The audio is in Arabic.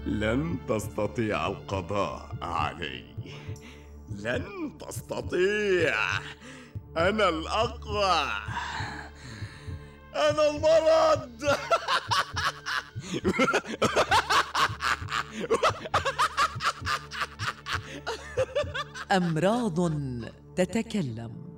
لن تستطيع القضاء علي. لن تستطيع. أنا الأقوى. أنا المرض. أمراض تتكلم.